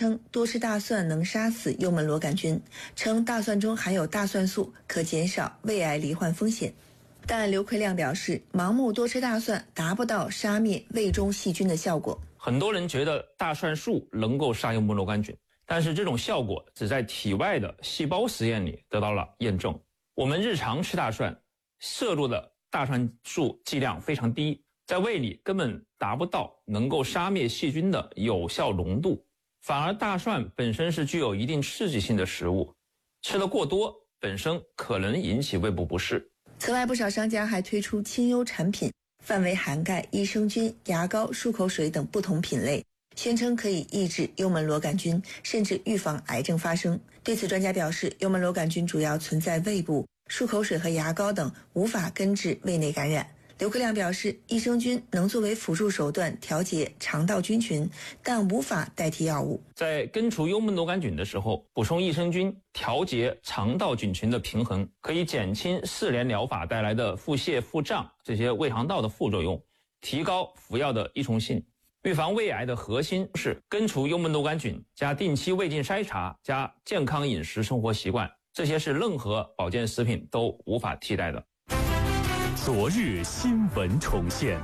称多吃大蒜能杀死幽门螺杆菌，称大蒜中含有大蒜素，可减少胃癌罹患风险。但刘奎亮表示，盲目多吃大蒜达不到杀灭胃中细菌的效果。 很多人觉得大蒜素能够杀幽门螺杆菌，但是这种效果只在体外的细胞实验里得到了验证。我们日常吃大蒜摄入的大蒜素剂量非常低，在胃里根本达不到能够杀灭细菌的有效浓度，反而大蒜本身是具有一定刺激性的食物，吃得过多本身可能引起胃部不适。 此外，不少商家还推出清幽产品，范围涵盖益生菌、牙膏、漱口水等不同品类，宣称可以抑制幽门螺杆菌，甚至预防癌症发生。对此，专家表示，幽门螺杆菌主要存在胃部，漱口水和牙膏等无法根治胃内感染。刘克亮表示，益生菌能作为辅助手段调节肠道菌群，但无法代替药物。 在根除幽门螺杆菌的时候，补充益生菌调节肠道菌群的平衡，可以减轻4联疗法带来的腹泻、腹胀这些胃肠道的副作用，提高服药的依从性。预防胃癌的核心是根除幽门螺杆菌加定期胃镜筛查加健康饮食生活习惯，这些是任何保健食品都无法替代的。 昨日新闻重现，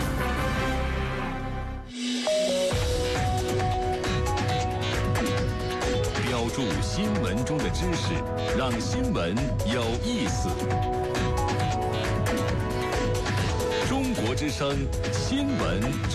标注新闻中的知识，让新闻有意思。中国之声新闻